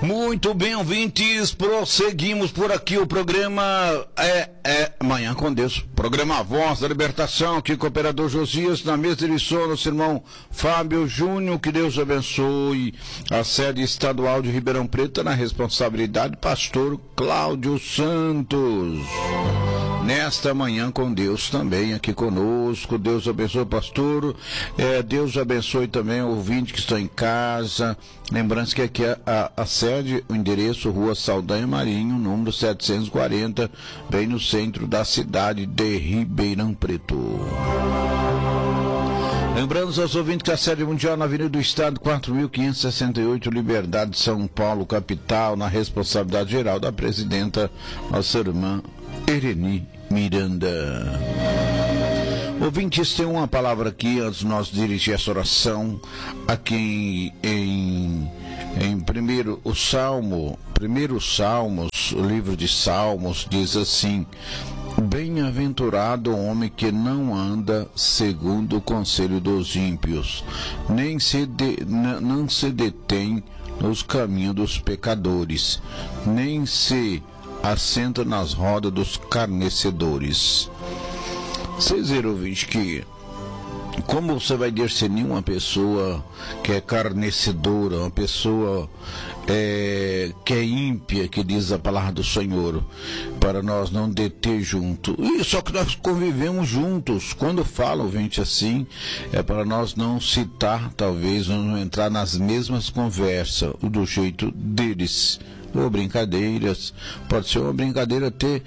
Muito bem, ouvintes, prosseguimos por aqui, o programa Manhã com Deus, programa Voz da Libertação, aqui com o operador Josias, na mesa de som, nosso irmão Fábio Júnior, que Deus abençoe a sede estadual de Ribeirão Preto, na responsabilidade pastor Cláudio Santos. Nesta Manhã com Deus também aqui conosco, Deus abençoe o pastor, Deus abençoe também o ouvinte que está em casa, lembrando que aqui a sede, o endereço, Rua Saldanha Marinho, número 740, bem no centro da cidade de Ribeirão Preto. Lembrando aos ouvintes que a sede mundial na Avenida do Estado, 4.568, Liberdade, São Paulo, capital, na responsabilidade geral da presidenta, nossa irmã Ereni Miranda. Ouvintes, tem uma palavra aqui antes de nós dirigir essa oração, aqui em primeiro Salmos, o livro de Salmos diz assim: bem-aventurado o homem que não anda segundo o conselho dos ímpios, não se detém nos caminhos dos pecadores, nem se assenta nas rodas dos carnecedores. Vocês viram, ouvinte, que como você vai discernir uma pessoa que é carnecedora, uma pessoa que é ímpia, que diz a palavra do Senhor, para nós não deter junto. E só que nós convivemos juntos. Quando fala, ouvinte, assim, é para nós não citar, talvez, não entrar nas mesmas conversas, do jeito deles. Ou brincadeiras, pode ser uma brincadeira até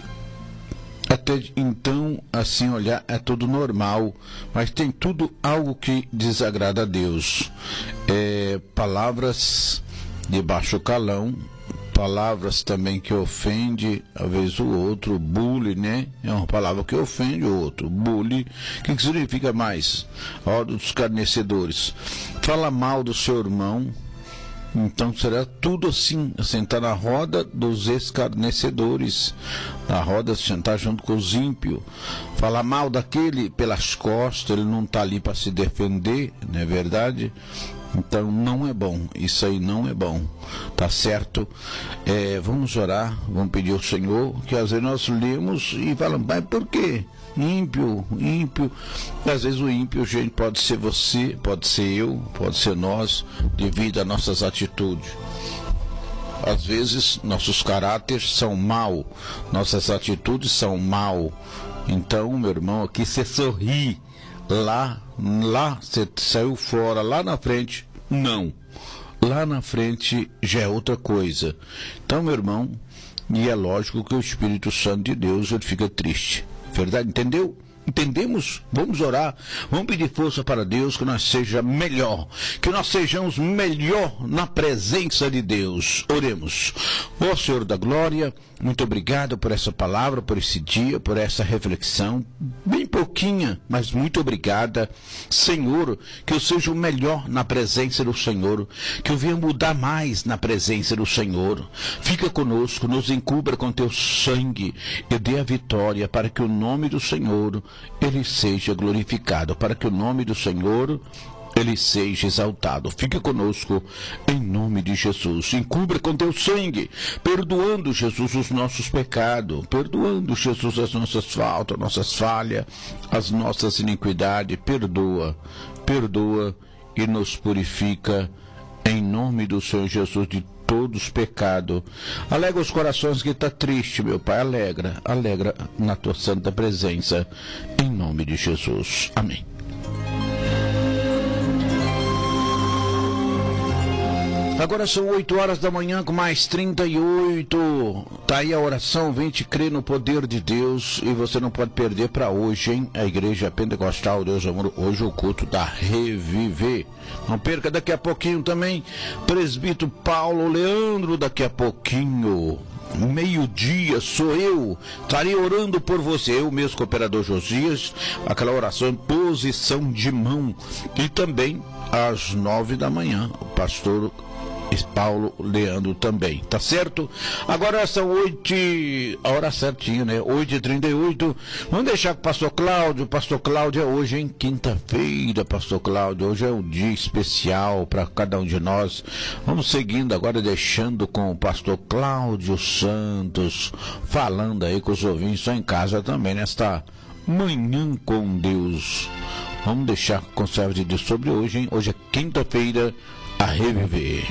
então, assim, olhar, é tudo normal, mas tem tudo algo que desagrada a Deus. Palavras de baixo calão, palavras também que ofende, às vezes, o outro. Bullying, né? É uma palavra que ofende o outro. Bullying, o que significa mais? Ordem dos carnecedores. Fala mal do seu irmão. Então será tudo assim, sentar na roda dos escarnecedores, na roda, sentar junto com os ímpios, falar mal daquele pelas costas, ele não está ali para se defender, não é verdade? Então não é bom, isso aí não é bom, tá certo? Vamos orar, vamos pedir ao Senhor, que às vezes nós lemos e falamos, mas por quê? Ímpio, e às vezes o ímpio, gente, pode ser você, pode ser eu, pode ser nós, devido às nossas atitudes. Às vezes nossos caráteres são mau, nossas atitudes são mau. Então, meu irmão, aqui você sorri, lá você saiu fora, lá na frente, não. Lá na frente já é outra coisa. Então, meu irmão, e é lógico que o Espírito Santo de Deus, ele fica triste. Verdade? Entendeu? Entendemos? Vamos orar, vamos pedir força para Deus, que nós seja melhor, que nós sejamos melhor na presença de Deus. Oremos. Ó Senhor da glória, muito obrigado por essa palavra, por esse dia, por essa reflexão, bem pouquinha, mas muito obrigada, Senhor, que eu seja o melhor na presença do Senhor, que eu venha mudar mais na presença do Senhor. Fica conosco, nos encubra com teu sangue e dê a vitória para que o nome do Senhor ele seja glorificado, para que o nome do Senhor ele seja exaltado. Fique conosco em nome de Jesus. Encubra com teu sangue, perdoando, Jesus, os nossos pecados, perdoando, Jesus, as nossas faltas, nossas falhas, as nossas iniquidades. Perdoa e nos purifica em nome do Senhor Jesus de todos os pecados. Alegra os corações que está triste, meu Pai. Alegra na tua santa presença, em nome de Jesus. Amém. Agora são 8 horas da manhã com mais 38. Tá aí a oração, vem te crer no poder de Deus, e você não pode perder para hoje, hein? A Igreja Pentecostal Deus Amor, hoje o culto da Reviver. Não perca, daqui a pouquinho também, presbítero Paulo Leandro, daqui a pouquinho, meio-dia, sou eu, estarei orando por você, eu mesmo, cooperador Josias, aquela oração em posição de mão. E também às 9 da manhã, o pastor Paulo Leandro também, tá certo? Agora são 8, a hora certinha, né? 8h38. Vamos deixar com o pastor Cláudio. Pastor Cláudio, é hoje, em quinta-feira, pastor Cláudio. Hoje é um dia especial para cada um de nós. Vamos seguindo agora, deixando com o pastor Cláudio Santos, falando aí com os ouvintes, só em casa também, nesta Manhã com Deus. Vamos deixar com o servo de Deus sobre hoje, hein? Hoje é quinta-feira, a reviver.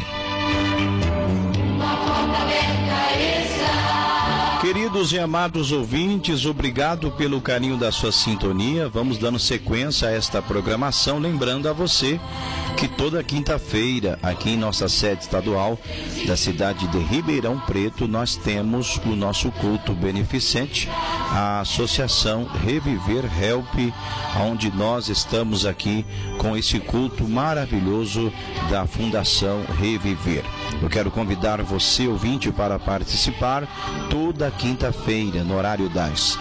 Queridos e amados ouvintes, obrigado pelo carinho da sua sintonia. Vamos dando sequência a esta programação, lembrando a você que toda quinta-feira, aqui em nossa sede estadual da cidade de Ribeirão Preto, nós temos o nosso culto beneficente, a Associação Reviver Help, onde nós estamos aqui com esse culto maravilhoso da Fundação Reviver. Eu quero convidar você, ouvinte, para participar toda quinta-feira, no horário das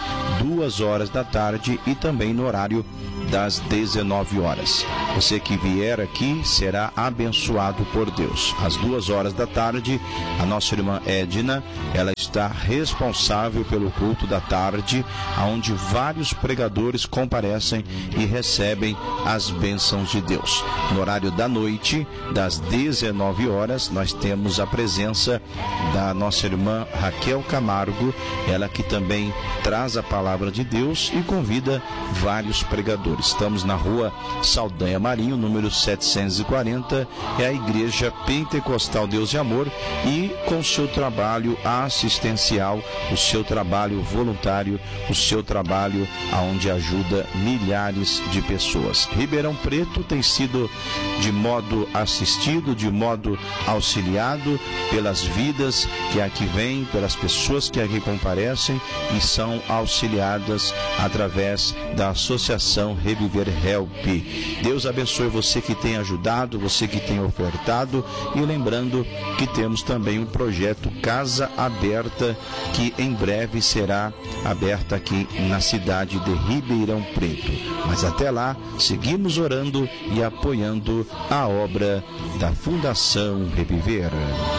2h da tarde e também no horário das 19 horas. Você que vier aqui será abençoado por Deus. Às 2h da tarde, a nossa irmã Edna, ela está responsável pelo culto da tarde, onde vários pregadores comparecem e recebem as bênçãos de Deus. No horário da noite, das 19 horas, nós temos a presença da nossa irmã Raquel Camargo, ela que também traz a palavra de Deus e convida vários pregadores. Estamos na rua Saldanha Marinho, número 740, é a Igreja Pentecostal Deus de Amor, e com o seu trabalho assistencial, o seu trabalho voluntário, o seu trabalho onde ajuda milhares de pessoas. Ribeirão Preto tem sido de modo assistido, de modo auxiliado pelas vidas que aqui vêm, pelas pessoas que aqui comparecem e são auxiliadas através da Associação Reviver Help. Deus abençoe você que tem ajudado, você que tem ofertado, e lembrando que temos também um projeto Casa Aberta, que em breve será aberta aqui na cidade de Ribeirão Preto. Mas até lá, seguimos orando e apoiando a obra da Fundação Reviver.